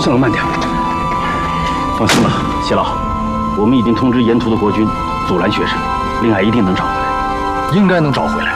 向导慢点。放心吧，谢老，我们已经通知沿途的国军阻拦学生，令爱一定能找回来。 应该能找回来。